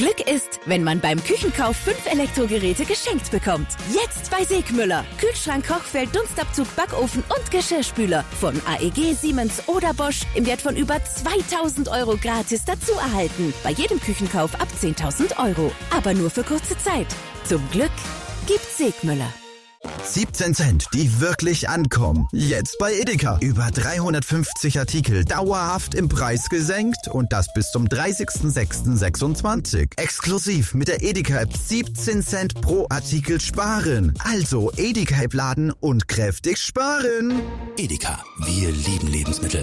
Glück ist, wenn man beim Küchenkauf 5 Elektrogeräte geschenkt bekommt. Jetzt bei Segmüller. Kühlschrank, Kochfeld, Dunstabzug, Backofen und Geschirrspüler. Von AEG, Siemens oder Bosch im Wert von über 2.000 € gratis dazu erhalten. Bei jedem Küchenkauf ab 10.000 €. Aber nur für kurze Zeit. Zum Glück gibt's Segmüller. 17 Cent, die wirklich ankommen. Jetzt bei Edeka. Über 350 Artikel dauerhaft im Preis gesenkt und das bis zum 30.06.26. Exklusiv mit der Edeka-App 17 Cent pro Artikel sparen. Also Edeka-App laden und kräftig sparen. Edeka, wir lieben Lebensmittel.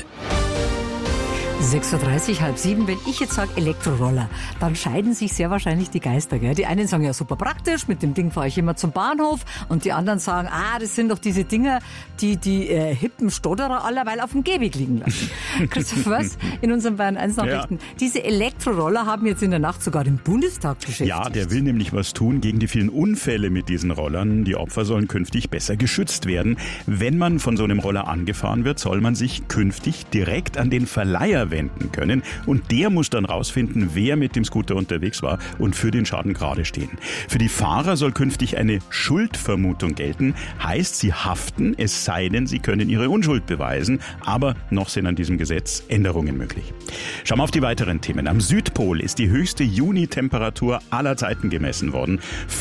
6.30 Uhr, halb 7. Wenn ich jetzt sage Elektroroller, dann scheiden sich sehr wahrscheinlich die Geister. Gell? Die einen sagen, ja super praktisch, mit dem Ding fahre ich immer zum Bahnhof. Und die anderen sagen, das sind doch diese Dinger, die hippen Stotterer allerweil auf dem Gehweg liegen lassen. Christoph, was? In unseren Bayern 1 Nachrichten. Ja. Diese Elektroroller haben jetzt in der Nacht sogar den Bundestag beschäftigt. Ja, der will nämlich was tun gegen die vielen Unfälle mit diesen Rollern. Die Opfer sollen künftig besser geschützt werden. Wenn man von so einem Roller angefahren wird, soll man sich künftig direkt an den Verleiher wenden können und der muss dann rausfinden, wer mit dem Scooter unterwegs war und für den Schaden gerade stehen. Für die Fahrer soll künftig eine Schuldvermutung gelten, heißt, sie haften, es sei denn, sie können ihre Unschuld beweisen, aber noch sind an diesem Gesetz Änderungen möglich. Schauen wir auf die weiteren Themen. Am Südpol ist die höchste Juni-Temperatur aller Zeiten gemessen worden.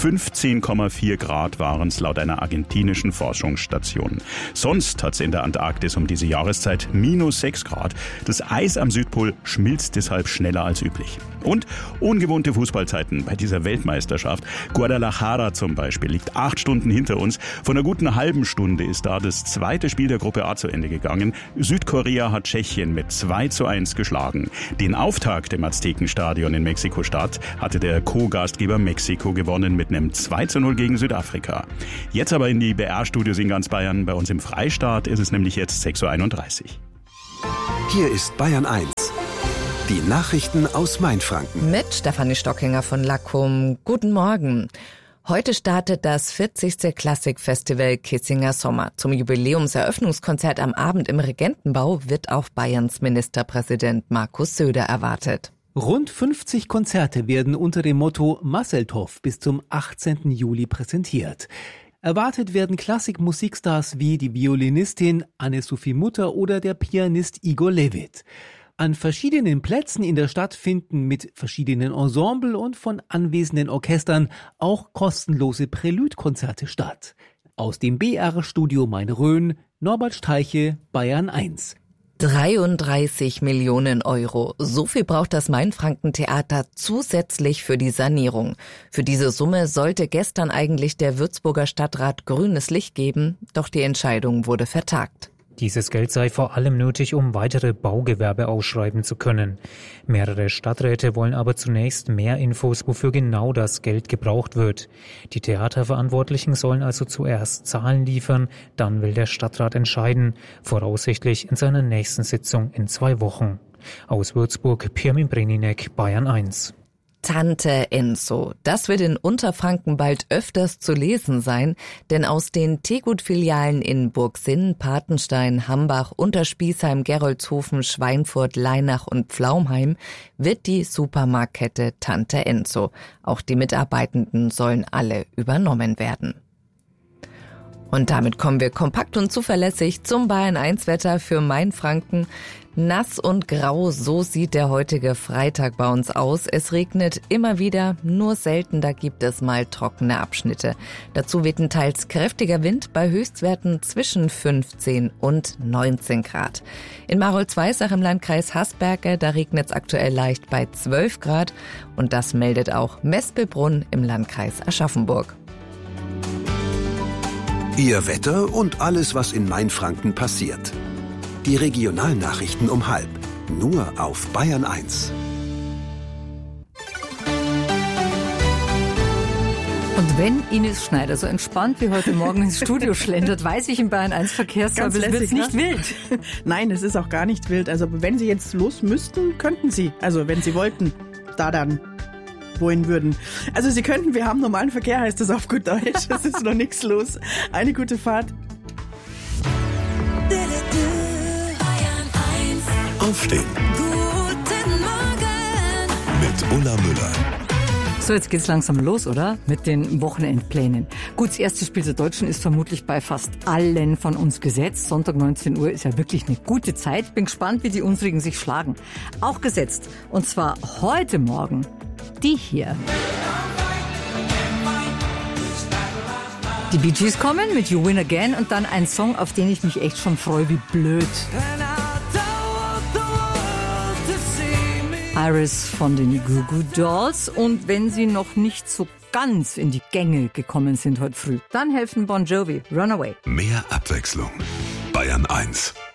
15,4 Grad waren es laut einer argentinischen Forschungsstation. Sonst hat es in der Antarktis um diese Jahreszeit -6 Grad. Das Eis am Südpol schmilzt deshalb schneller als üblich. Und ungewohnte Fußballzeiten bei dieser Weltmeisterschaft. Guadalajara zum Beispiel liegt 8 Stunden hinter uns. Von einer guten halben Stunde ist da das zweite Spiel der Gruppe A zu Ende gegangen. Südkorea hat Tschechien mit 2:1 geschlagen. Den Auftakt im Aztekenstadion in Mexiko-Stadt hatte der Co-Gastgeber Mexiko gewonnen mit einem 2:0 gegen Südafrika. Jetzt aber in die BR-Studios in ganz Bayern. Bei uns im Freistaat ist es nämlich jetzt 6:31 Uhr. Hier ist Bayern 1. Die Nachrichten aus Mainfranken. Mit Stefanie Stockinger von Lackum. Guten Morgen. Heute startet das 40. Klassikfestival Kissinger Sommer. Zum Jubiläumseröffnungskonzert am Abend im Regentenbau wird auch Bayerns Ministerpräsident Markus Söder erwartet. Rund 50 Konzerte werden unter dem Motto Masseltoff bis zum 18. Juli präsentiert. Erwartet werden Klassikmusikstars wie die Violinistin Anne-Sophie Mutter oder der Pianist Igor Levit. An verschiedenen Plätzen in der Stadt finden mit verschiedenen Ensemble und von anwesenden Orchestern auch kostenlose Präludkonzerte statt. Aus dem BR-Studio Main-Rhön, Norbert Steiche, Bayern 1. 33 Millionen €. So viel braucht das Mainfranken-Theater zusätzlich für die Sanierung. Für diese Summe sollte gestern eigentlich der Würzburger Stadtrat grünes Licht geben, doch die Entscheidung wurde vertagt. Dieses Geld sei vor allem nötig, um weitere Baugewerbe ausschreiben zu können. Mehrere Stadträte wollen aber zunächst mehr Infos, wofür genau das Geld gebraucht wird. Die Theaterverantwortlichen sollen also zuerst Zahlen liefern, dann will der Stadtrat entscheiden, voraussichtlich in seiner nächsten Sitzung in 2 Wochen. Aus Würzburg, Pirmin Breninek, Bayern 1. Tante Enzo. Das wird in Unterfranken bald öfters zu lesen sein, denn aus den Tegut-Filialen in Burgsinn, Patenstein, Hambach, Unterspießheim, Geroldshofen, Schweinfurt, Leinach und Pflaumheim wird die Supermarktkette Tante Enzo. Auch die Mitarbeitenden sollen alle übernommen werden. Und damit kommen wir kompakt und zuverlässig zum Bayern-1-Wetter für Mainfranken. Nass und grau, so sieht der heutige Freitag bei uns aus. Es regnet immer wieder, nur selten, da gibt es mal trockene Abschnitte. Dazu weht ein teils kräftiger Wind bei Höchstwerten zwischen 15 und 19 Grad. In Marolz-Weissach im Landkreis Hasberge, da regnet es aktuell leicht bei 12 Grad. Und das meldet auch Mespelbrunn im Landkreis Aschaffenburg. Ihr Wetter und alles, was in Mainfranken passiert. Die Regionalnachrichten um 12:30. Nur auf Bayern 1. Und wenn Ines Schneider so entspannt wie heute Morgen ins Studio schlendert, weiß ich, im Bayern 1 Verkehrsservice wird es nicht wild. Nein, es ist auch gar nicht wild. Also wenn Sie jetzt los müssten, könnten Sie. Also wenn Sie wollten, da dann wohin würden. Also Sie könnten, wir haben normalen Verkehr, heißt das auf gut Deutsch. Es ist noch nichts los. Eine gute Fahrt. Aufstehen. Guten Morgen Mit Ulla Müller. So, jetzt geht's langsam los, oder? Mit den Wochenendplänen. Gut, das erste Spiel der Deutschen ist vermutlich bei fast allen von uns gesetzt. Sonntag 19 Uhr ist ja wirklich eine gute Zeit. Bin gespannt, wie die unsrigen sich schlagen. Auch gesetzt. Und zwar heute Morgen die hier. Die Bee Gees kommen mit You Win Again und dann ein Song, auf den ich mich echt schon freue wie blöd. Iris von den Goo Goo Dolls. Und wenn sie noch nicht so ganz in die Gänge gekommen sind heute früh, dann helfen Bon Jovi, Runaway. Mehr Abwechslung. Bayern 1.